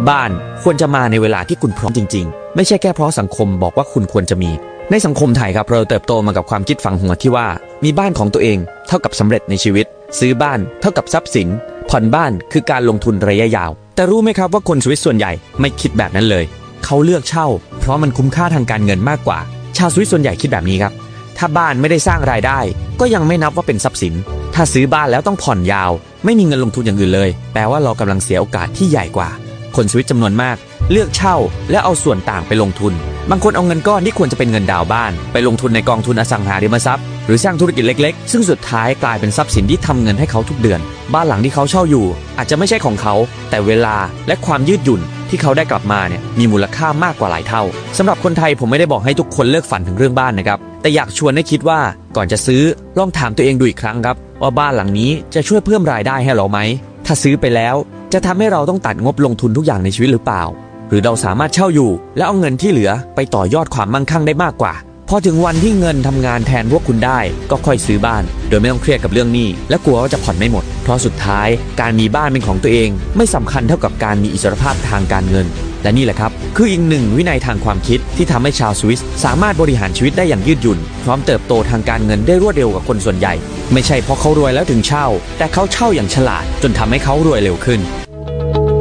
บ้านควรจะมาในเวลาที่คุณพร้อมจริงๆไม่ใช่แค่เพราะสังคมบอกว่าคุณควรจะมีในสังคมไทยครับเราเติบโตมากับความคิดฝังหัวที่ว่ามีบ้านของตัวเองเท่ากับสำเร็จในชีวิตซื้อบ้านเท่ากับทรัพย์สินผ่อนบ้านคือการลงทุนระยะยาวแต่รู้ไหมครับว่าคนสวิสส่วนใหญ่ไม่คิดแบบนั้นเลยเขาเลือกเช่าเพราะมันคุ้มค่าทางการเงินมากกว่าชาวสวิสส่วนใหญ่คิดแบบนี้ครับถ้าบ้านไม่ได้สร้างรายได้ก็ยังไม่นับว่าเป็นทรัพย์สินถ้าซื้อบ้านแล้วต้องผ่อนยาวไม่มีเงินลงทุนอย่างอื่นเลยแปลว่าเรากำลังเสียโอกาสที่ใหญ่กว่าคนสวิสจำนวนมากเลือกเช่าและเอาส่วนต่างไปลงทุนบางคนเอาเงินก้อนที่ควรจะเป็นเงินดาวน์บ้านไปลงทุนในกองทุนอสังหาริมทรัพย์หรือสร้างธุรกิจเล็กๆซึ่งสุดท้ายกลายเป็นทรัพย์สินที่ทำเงินให้เขาทุกเดือนบ้านหลังที่เขาเช่าอยู่อาจจะไม่ใช่ของเขาแต่เวลาและความยืดหยุ่นที่เขาได้กลับมาเนี่ยมีมูลค่ามากกว่าหลายเท่าสำหรับคนไทยผมไม่ได้บอกให้ทุกคนเลิกฝันถึงเรื่องบ้านนะครับแต่อยากชวนให้คิดว่าก่อนจะซื้อลองถามตัวเองดูอีกครั้งครับว่าบ้านหลังนี้จะช่วยเพิ่มรายได้ให้เราไหมถ้าซื้อไปแล้วจะทำให้เราต้องตัดงบลงทุนทุกอย่างในชีวิตหรือเปล่าหรือเราสามารถเช่าอยู่แล้วเอาเงินที่เหลือไปต่อยอดความมั่งคั่งได้มากกว่าพอถึงวันที่เงินทำงานแทนพวกคุณได้ก็ค่อยซื้อบ้านโดยไม่ต้องเครียดกับเรื่องหนี้และกลัวว่าจะผ่อนไม่หมดเพราะสุดท้ายการมีบ้านเป็นของตัวเองไม่สำคัญเท่ากับการมีอิสรภาพทางการเงินและนี่แหละครับคืออีกหนึ่งวินัยทางความคิดที่ทำให้ชาวสวิสสามารถบริหารชีวิตได้อย่างยืดหยุ่นพร้อมเติบโตทางการเงินได้รวดเร็วกว่าคนส่วนใหญ่ไม่ใช่เพราะเขารวยแล้วถึงเช่าแต่เขาเช่าอย่างฉลาดจนทำให้เขารวยเร็วขึ้น